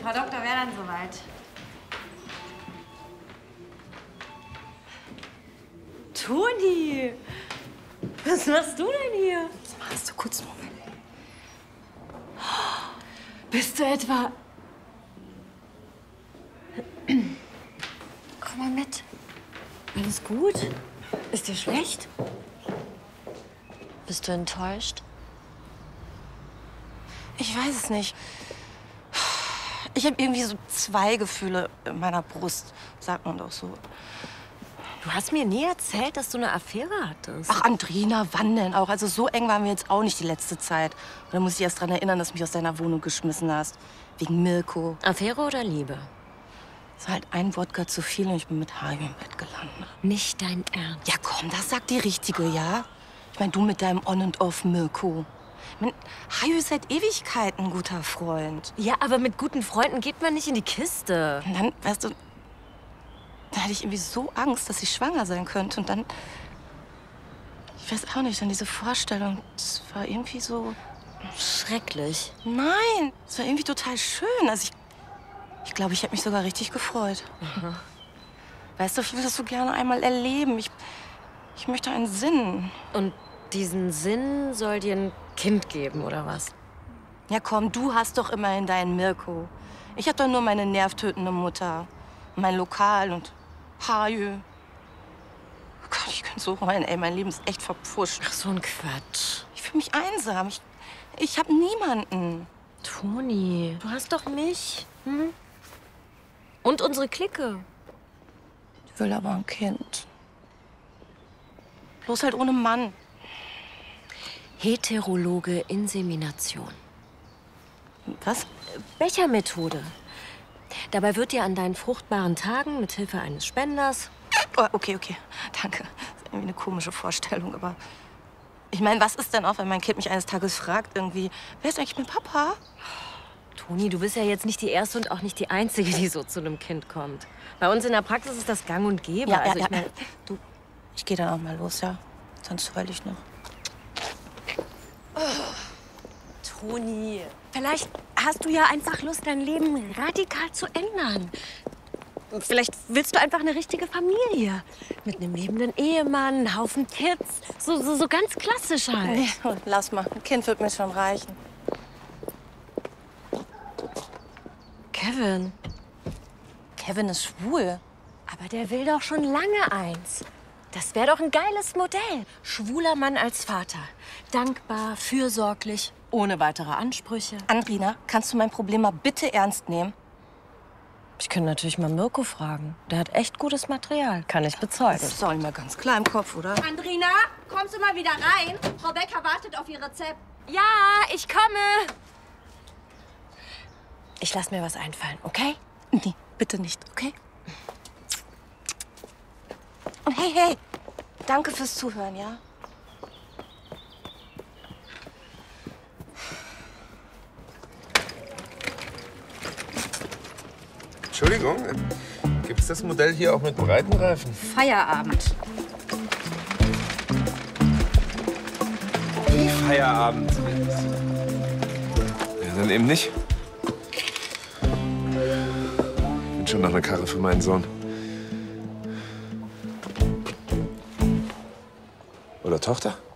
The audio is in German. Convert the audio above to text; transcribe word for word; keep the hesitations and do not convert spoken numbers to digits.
Frau Doktor wäre dann soweit. Toni! Was machst du denn hier? Was machst du? Kurz einen Moment. Bist du etwa... Komm mal mit. Alles gut? Ist dir schlecht? Bist du enttäuscht? Ich weiß es nicht. Ich habe irgendwie so zwei Gefühle in meiner Brust, sagt man doch so. Du hast mir nie erzählt, dass du eine Affäre hattest. Ach, Andrina, wann denn auch? Also so eng waren wir jetzt auch nicht die letzte Zeit. Und dann muss ich erst daran erinnern, dass du mich aus deiner Wohnung geschmissen hast. Wegen Mirko. Affäre oder Liebe? Es war halt ein Wodka zu viel und ich bin mit Harry im Bett gelandet. Nicht dein Ernst. Ja komm, das sagt die Richtige, ja? Ich meine, du mit deinem On and Off Mirko. Ich mein, Harry ist seit Ewigkeiten ein guter Freund. Ja, aber mit guten Freunden geht man nicht in die Kiste. Und dann, weißt du, da hatte ich irgendwie so Angst, dass ich schwanger sein könnte. Und dann, ich weiß auch nicht, dann diese Vorstellung, das war irgendwie so... Schrecklich. Nein, es war irgendwie total schön. Also ich, ich glaube, ich hätte mich sogar richtig gefreut. Aha. Weißt du, ich will das so gerne einmal erleben. Ich, ich möchte einen Sinn. Und diesen Sinn soll dir ein Kind geben, oder was? Ja komm, du hast doch immerhin deinen Mirko. Ich hab doch nur meine nervtötende Mutter. Mein Lokal und Harry. Oh Gott, ich könnte so heulen, ey. Mein Leben ist echt verpfuscht. Ach, so ein Quatsch. Ich fühle mich einsam. Ich, ich hab niemanden. Toni, du hast doch mich. Hm? Und unsere Clique. Ich will aber ein Kind. Bloß halt ohne Mann. Heterologe Insemination. Was? Bechermethode. Dabei wird dir an deinen fruchtbaren Tagen mit Hilfe eines Spenders... Oh, okay, okay. Danke. Das ist irgendwie eine komische Vorstellung, aber... Ich meine, was ist denn auch, wenn mein Kind mich eines Tages fragt, irgendwie, wer ist eigentlich mein Papa? Toni, du bist ja jetzt nicht die Erste und auch nicht die Einzige, die so zu einem Kind kommt. Bei uns in der Praxis ist das gang und gäbe. Ja, also ja, ich mein, ja. Du, ich gehe dann auch mal los, ja? Sonst heul ich noch. Toni, vielleicht hast du ja einfach Lust, dein Leben radikal zu ändern. Vielleicht willst du einfach eine richtige Familie. Mit einem lebenden Ehemann, einem Haufen Kids. So, so, so ganz klassisch halt. Nee, lass mal. Ein Kind wird mir schon reichen. Kevin. Kevin ist schwul. Aber der will doch schon lange eins. Das wäre doch ein geiles Modell. Schwuler Mann als Vater. Dankbar, fürsorglich, ohne weitere Ansprüche. Andrina, kannst du mein Problem mal bitte ernst nehmen? Ich könnte natürlich mal Mirko fragen. Der hat echt gutes Material. Kann ich bezeugen. Das ist doch immer ganz klar im Kopf, oder? Andrina, kommst du mal wieder rein? Frau Becker wartet auf ihr Rezept. Ja, ich komme. Ich lass mir was einfallen, okay? Nee, bitte nicht, okay? Und hey, hey, danke fürs Zuhören, ja? Entschuldigung, gibt es das Modell hier auch mit breiten Reifen? Feierabend. Wie Feierabend? Ja, dann eben nicht. Ich bin schon noch eine Karre für meinen Sohn. Oder Tochter?